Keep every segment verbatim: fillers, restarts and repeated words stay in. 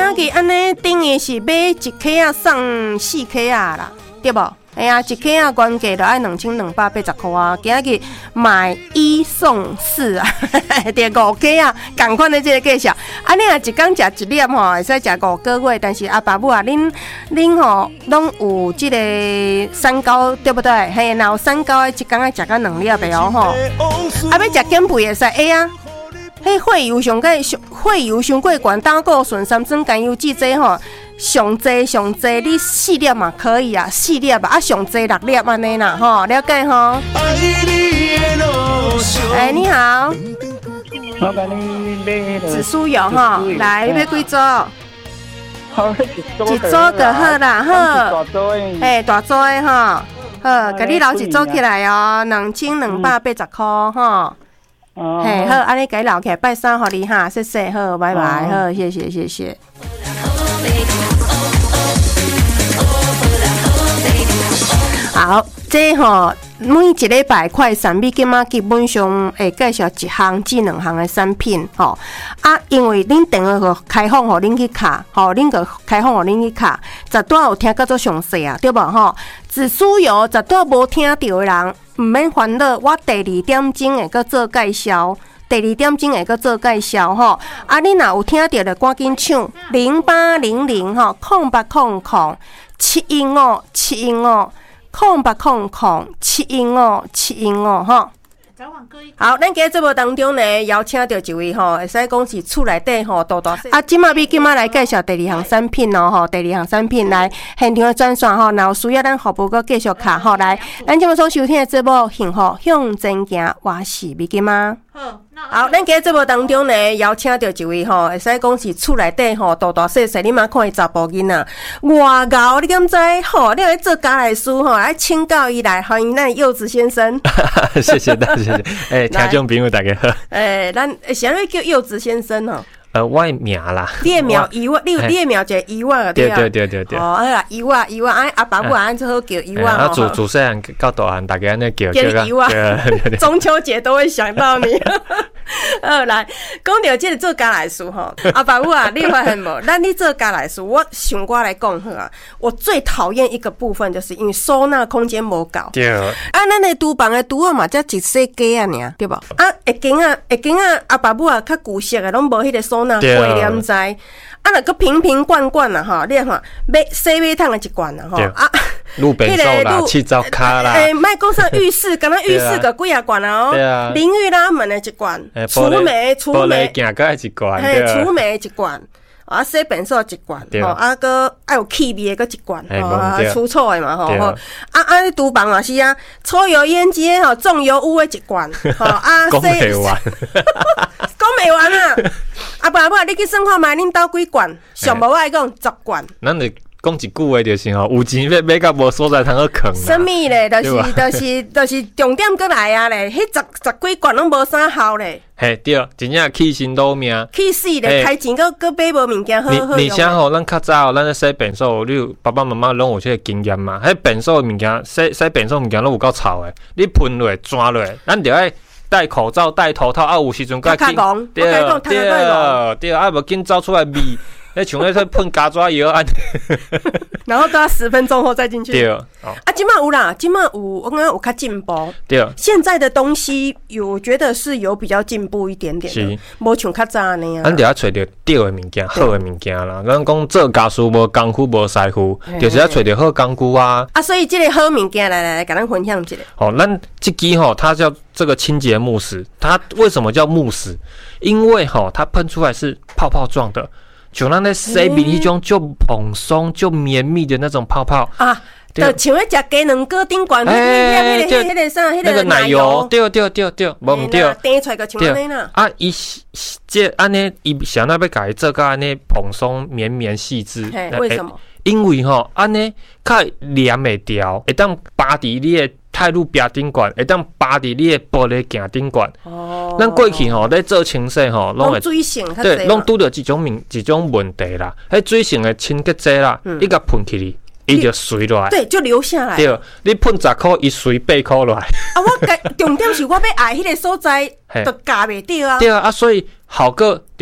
日安尼等于是买一克啊送四克啊啦，对不？哎呀，一克啊原价就爱两千两百八十块啊，今日买一送四啊，第五克啊，同款的这个价钱。啊，你若一天食一粒吼，会使食五个月，但是阿爸母啊，恁恁吼拢有这个三高，对不对？嘿，然后三高的一天爱食到两粒的哦吼。啊，要食减肥会使会啊。迄血油上过血油上过悬，胆固醇、三酸甘油酯这吼，上济上济，你四粒嘛可以啊，四粒啊，上济六粒安尼啦吼，了解吼。哎，你好， 我甲你买紫苏油吼，来，你要几组？ 好， 一组就好啦，好。哎，大组的吼，好，甲你留一组起来哦，两千两百八十块吼。嘿，好，安尼给留起来，拜三，互你哈，谢谢，好，拜拜，好，谢谢，谢谢。好，这吼每一礼拜快闪美金嘛，基本上会介绍一项至两项的产品吼。啊，因为恁电话个开放，互恁去卡，吼，恁个开放互恁去卡，十段有听到做详细啊，对无吼？紫苏油十段无听到的人，毋免烦恼，我第二点钟会搁做介绍。第二点钟会搁做介绍吼，啊，你若有听到就赶紧抢零八零零吼，空八空空七一五七一五空八空空七一五七一五吼。好，咱今日节目当中呢，邀请到一位吼，会使讲是厝内底吼，大大啊，今麦比今麦来介绍第二项产品哦吼，第二项产品来现场的专线吼，然后需要咱服务搁继续卡吼来，咱今麦所收听的节目幸福向前行，我是比金妈。好。好，咱今日节目当中呢，邀请到一位吼，会使讲是厝内底吼，大大细细，你嘛看伊查甫囡仔，外高你敢知？吼，你来做家内事吼，来请教伊来，欢迎咱柚子先生。 谢谢大家，谢谢。诶、欸，听众朋友大家好。 诶、欸，咱想要叫柚子先生吼。 呃，我的名啦， 你的名伊万，你有你的名叫伊万啊， 对啊，对对对对。 哦，好啦，伊万伊万，哎，阿爸母安最好叫伊万哦。啊，自自细汉到大汉，大家安尼叫叫伊万。中秋节都会想到你。好，来讲到这个做家内事吼，阿爸母啊，你发现无？咱你做家内事，我想我来讲好啊。我最讨厌一个部分，就是因为收纳空间无够。 对。 啊，咱的厨房的厨啊嘛，才一细格啊尔，对无？啊，会间啊，会间啊，阿爸母啊，较旧式的拢无迄个收纳柜念在。啊，若个瓶瓶罐罐啦吼，你看买洗马桶的一罐啦吼啊， 路便所啦，七糟卡啦， 诶，莫讲啥浴室，敢若浴室个几啊罐啊哦， 对啊， 淋浴拉门的一罐，除霉除霉镜架一罐， 嘿，除霉一罐。啊，洗便所一罐，吼，啊，搁爱有气味的搁一罐，吼，啊，除臭的嘛，吼，吼，啊啊，你厨房嘛是啊，抽油烟机吼，重油污的一罐，吼，啊， 讲袂完， 讲袂完啊！啊，爸爸，你去算看卖，恁兜几罐？上无爱讲十罐。 咱就讲一句话就是吼，有钱要买到无所在通去囥。 什么咧？就是就是就是重点搁来啊咧！迄十十几罐拢无啥效咧。 嘿，对，真正气身倒命， 气死咧！开钱搁搁买无物件好好用。 你你想吼，咱较早咱咧洗便所，你有爸爸妈妈拢有这个经验嘛？迄便所物件，洗洗便所物件拢有够臭的，你喷落、抓落，咱着爱戴口罩、戴头套，啊，有时阵甲紧，对对对，啊，无紧走出来味。那像那在喷嘎抓油啊， 然后都要十分钟后再进去。 对，哦、 啊，今麦有啦，今麦有，我感觉有较进步。 对， 现在的东西有，我觉得是有比较进步一点点的，无像较早那样。 咱得要找到对的物件、好的物件啦。咱讲做家事无功夫无师傅，就是要找到好工具啊。 啊，所以这个好物件来来来，跟咱分享一下。 哦，咱这支吼，它叫这个清洁慕斯，它为什么叫慕斯？因为吼，它喷出来是泡泡状的。像咱咧洗面迄种就蓬松、就绵密的那种泡泡啊，就像咧食鸡卵糕顶管，迄个迄个啥，迄个奶油， 对对对对，无毋对， 弹出来个像安尼啦。 啊，伊这安尼，伊想那要甲伊做到安尼蓬松、绵绵细致， 为什么？ 因为吼安尼较黏会掉，会当扒伫你的泰鲁壁顶管，会当扒伫你的玻璃镜顶管。哦，咱过去吼咧做清洗吼， 拢会水性较济， 对，拢拄着一种问一种问题啦。迄水性的清洁剂啦，你甲喷起哩，伊就随落来， 对，就留下来。 对，你喷十块，伊随八块落来。 啊，我重点是我要爱迄个所在，就夹袂掉啊。 对啊，啊，所以好个就会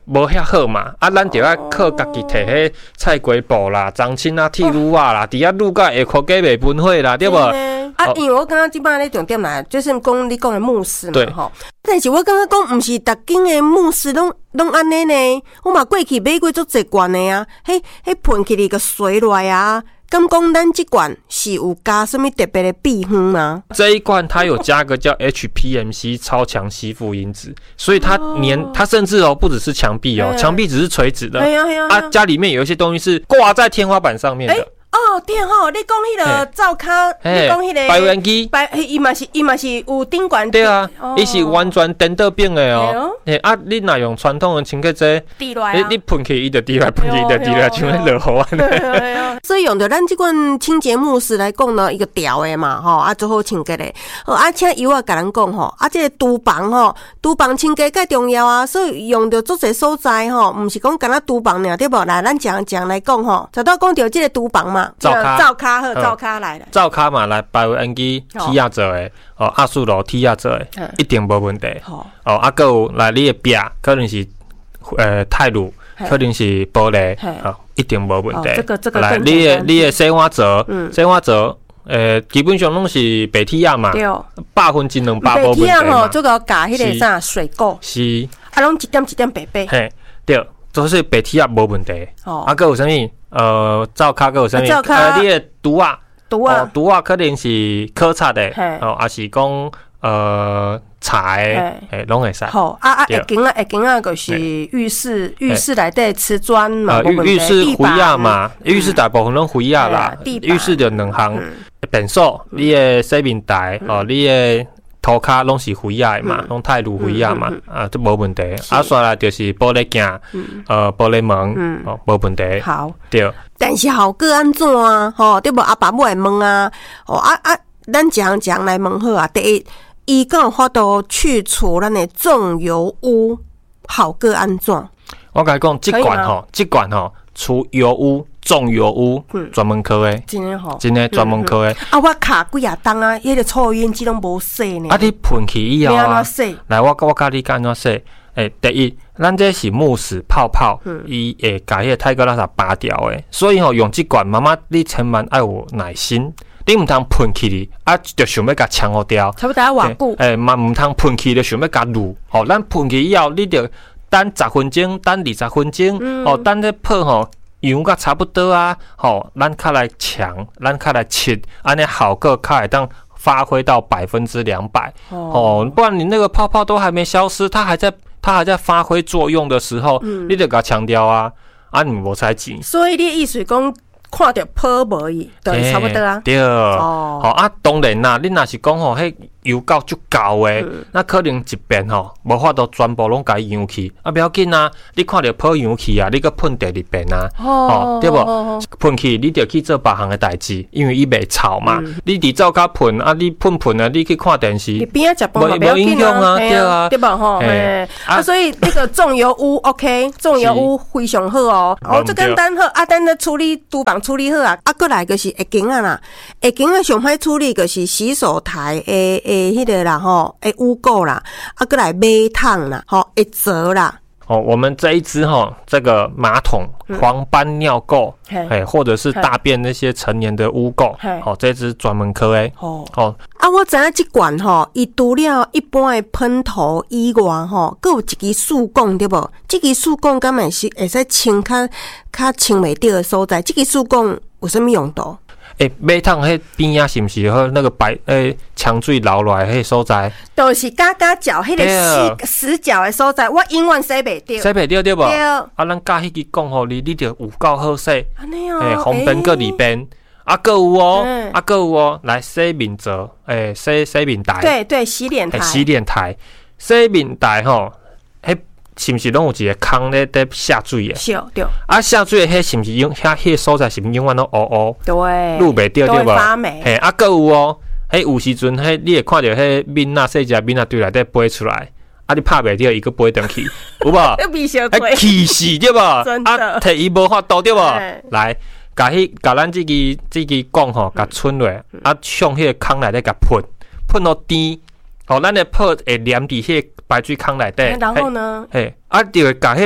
无遐好嘛，啊，咱就要靠家己摕迄菜瓜布啦、樟青啊、铁卤啊啦，伫遐卤到下箍价袂分火啦，对无？ 啊，因为我刚刚即摆咧重点来，就是讲你讲的慕斯嘛，吼。但是我刚刚讲，毋是逐间的慕斯拢拢安尼呢，我嘛过去买过足侪罐的啊，迄迄喷起哩个水落啊。敢讲咱这罐是有加什么特别的秘方吗？ 这一罐它有加个叫 H P M C 超强吸附因子，所以它粘、哦、它甚至哦不只是墙壁哦，墙壁只是垂直的，哎呀哎呀，啊家里面有一些东西是挂在天花板上面的。欸哦，对吼，你讲迄个灶卡，你讲迄个排烟机， 排伊嘛是伊嘛是有顶管。 对啊，伊、哦、是完全颠倒变的哦。诶、欸，啊，你若用传统的清洁剂，滴落来、啊，你你喷起伊就滴来，喷起伊就滴来，像咧落雨安尼。 所以用着咱这款清洁慕斯来讲呢，一个调的嘛，吼，啊，做好清洁的。哦，啊，请由我甲咱讲吼，啊，这个厨房吼，厨房清洁介重要啊，所以用着足侪所在吼，毋是讲干那厨房尔，对无？来，咱讲讲来讲吼，就到讲着这个厨房嘛。 灶卡， 灶卡好，灶卡来了。 灶卡嘛，来排烟机铁啊做的，哦，压缩炉铁啊做的，一定无问题。哦，啊，还有来你的壁可能是呃钛炉，可能是玻璃，哦，一定无问题。 这个这个来，你的你的洗碗槽，洗碗槽。呃，基本上拢是白铁啊嘛，百分之两百无问题嘛。 白铁吼，这个加迄个啥水果， 是啊，拢一点一点白白。 嘿，对，就是白铁啊无问题。哦，啊，佮有啥物？呃，灶卡佮有啥物？呃，你的厨啊， 厨啊， 厨啊，可能是可擦的，哦，还是讲呃柴，诶，拢会使。 好啊啊，下间啊下间啊，就是浴室，浴室内底瓷砖嘛， 呃，浴室灰啊嘛，浴室大部分拢灰啊啦，浴室就两项，便所，你的洗面台，哦，你的涂骹拢是灰啊嘛，拢钛炉灰啊嘛，啊，这无问题。啊，刷来就是玻璃镜，呃，玻璃门，哦，无问题。 好， 对。 但是效果安怎啊？吼，对无？阿爸母来问啊，哦啊啊，咱一项一项来问好啊。第一，伊敢有法度去除咱的重油污，效果安怎？ 我甲你讲，即罐吼，即罐吼，除油污。重油污专门科的， 真的吼， 真的专门科的。 啊，我卡几啊档啊，迄个抽烟机拢无洗呢。 啊，你喷去以后啊，来，我我教你安怎洗。诶，第一，咱这是慕斯泡泡，伊会甲迄个泰戈拉萨拔掉的，所以吼用即罐，妈妈你千万要有耐心。你唔通喷起哩，啊，就想要甲抢好掉。 差不多要偌久？ 诶，嘛唔通喷起就想要甲卤。吼，咱喷起以后，你就等十分钟，等二十分钟，哦，等咧泡吼。油甲差不多啊，吼，咱较来强，咱较来切，安尼效果较会当发挥到百分之两百哦，不然你那个泡泡都还没消失，它还在它还在发挥作用的时候，嗯、你就给它强调啊，啊你无才钱。 所以你意思讲，看到泡无伊，就差不多啊。 对，哦，好啊，当然啦，你若是讲吼，迄油膏足高诶，嗯、那可能一遍吼，无法度全部拢甲伊扬去，啊，不要紧啊，你看到泡扬去啊，你搁喷第二遍啊，哦，对无？喷去你就去做别项诶代志，因为伊袂臭嘛。嗯、你伫灶骹喷啊，你喷喷啊，你去看电视， 你边仔食饭嘛不要紧啊，对啊，对吧？吼，哎，啊，所以那个重油污 ，OK， 重油污非常好哦，哦，这简单好，啊，咱咧处理厨房处理好啊，啊，过来就是下间啊啦，下间啊上歹处理就是洗手台诶。诶，迄个啦吼，诶污垢啦，啊，过来马桶啦，吼，会折啦。 哦，我们这一支哈，这个马桶黄斑尿垢，哎，或者是大便那些成年的污垢，哦，这支专门科诶。哦哦，啊，我知影这罐吼，伊除了一般的喷头以外，吼，佮有一支树管对无？这支树管敢会是会使清较较清袂掉的所在？这支树管有啥物用途？ 诶，马桶迄边啊，是毋是和那个白诶呛水流落来迄所在？ 就是加加脚迄个死死角的所在，我永远洗袂掉。 洗袂掉对无？对。啊，咱教迄支讲互你，你就有够好洗。 安尼哦。 诶，方便搁里边。啊，搁有哦，啊，搁有哦，来洗面槽，诶，洗洗面台。 对对，洗脸台。 洗脸台，洗面台吼，迄。是毋是拢有一个空咧在下水诶？ 是对。 啊，下水诶，迄是毋是永遐迄个所在是毋是永远拢乌乌？ 对。 撸袂掉对无？ 发霉。 嘿，啊，搁有哦，迄有时阵，迄你会看到迄面啊，细只面啊，对内底飞出来，啊，你拍袂掉，伊搁飞转去，有无？啊，气死对无？ 真的。 啊，摕伊无法度对无？来，甲迄甲咱即支即支管吼，甲存落，啊，向迄个空内底甲喷，喷到甜，吼，咱的泡会黏伫迄个排水孔内底。 然后呢？ 嘿，啊，就会甲迄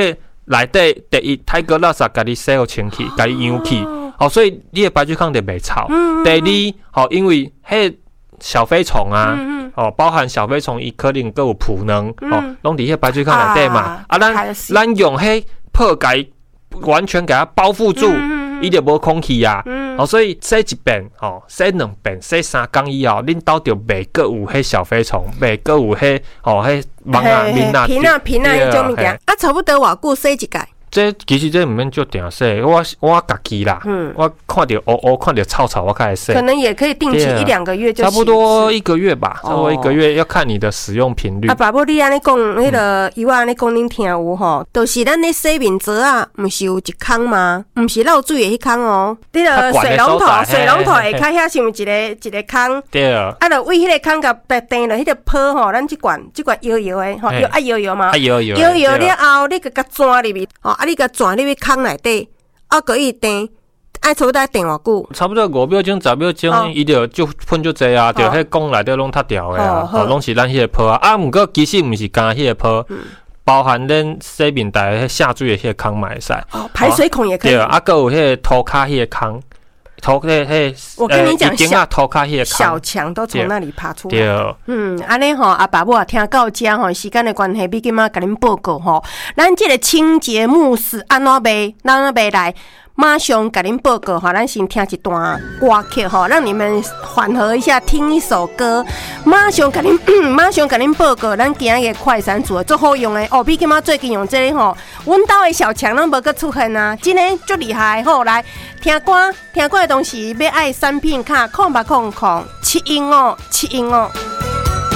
内底第一泰戈垃圾，家己洗好清气，家己养起，哦，所以你的白水坑就袂臭。嗯、第二，哦，因为迄小飞虫啊，嗯、哦，包含小飞虫，伊可能各有扑能，嗯、哦，拢伫迄白水坑内底嘛。啊，啊咱咱用迄破解，完全给它包覆住，伊、嗯、就无空气啊。嗯、哦，所以洗一遍，哦，洗两遍，洗三工以後，恁兜就袂閣有迄小飞虫，袂閣有迄哦迄蚊啊、蚊啊、 片啊、片啊迄種物件。啊，差不多偌久洗一屆？ 这其實這唔免足定洗，我我家己啦，嗯、我看到烏烏，看到臭臭，我開始洗。 可能也可以定期一兩個月就洗。 差不多一個月吧，差不多一個月，要看你的使用頻率。 啊，爸母你安尼講，迄個伊我安尼講，恁聽有吼，就是咱咧洗面槽啊，毋是有一坑嗎？毋是漏水的迄坑哦，你個水龍頭，水龍頭下骹遐是毋一個一個坑？對。啊，就為迄個坑甲白定了，迄個泡吼，咱即罐即罐搖搖的吼，搖啊搖搖嘛，搖搖搖了後，你個甲鑽入面，吼。啊！你甲轉入去坑內底，啊，可以定，愛差不多定偌久？ 差不多五秒鐘、十秒鐘，伊就就噴就濟啊，就迄講內底攏塌掉的啊，哦，攏是咱迄個泡啊。啊，毋過其實毋是干迄個泡，包含咱洗面台迄下水的迄個坑嘛會使。 哦，排水孔也可以。 對啊，還有迄個塗骹迄個坑。頭迄迄， 我跟你講，小頭殼迄個小強都從那裡爬出來。對，嗯，安尼吼，阿爸母啊，聽到這吼，時間的關係，比今仔甲恁報告吼，咱這個清潔慕斯安怎賣，咱安怎賣來，馬上甲恁報告吼，咱先聽一段歌曲吼，讓你們緩和一下，聽一首歌，馬上甲恁，馬上甲恁報告，咱今日快閃組最好用的哦，比今仔最近用這個吼，阮兜的小強攏無閣出現啊，真誒足厲害，好來。聽歌，聽歌的同時要愛產品卡，空吧空空，七音哦，七音哦。